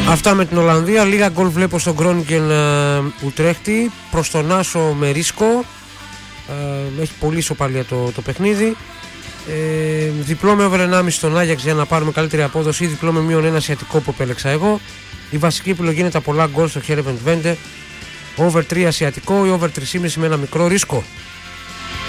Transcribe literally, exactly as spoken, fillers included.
Αυτά με την Ολλανδία. Λίγα γκολ βλέπω στον Γκρόνικεν Ουτρέχτη. Προς τον Άσο με ρίσκο. Ε, έχει πολύ ισοπαλία το, το παιχνίδι. Ε, διπλό με over ενάμιση στον Άγιαξ για να πάρουμε καλύτερη απόδοση, ή διπλό με μείον ένα ασιατικό που επέλεξα εγώ. Η βασική επιλογή είναι τα πολλά γκολ στο Χέρεβεντ Βέντε. Over τρία ασιατικό ή over τρία κόμμα πέντε με ένα μικρό ρίσκο.